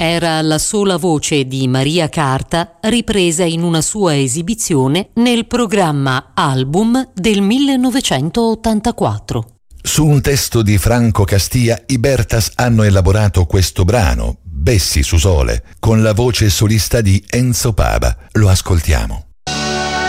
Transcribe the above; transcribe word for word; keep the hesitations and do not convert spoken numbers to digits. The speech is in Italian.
Era la sola voce di Maria Carta ripresa in una sua esibizione nel programma Album del millenovecentottantaquattro. Su un testo di Franco Castia, i Bertas hanno elaborato questo brano, Bessi su sole, con la voce solista di Enzo Pava. Lo ascoltiamo.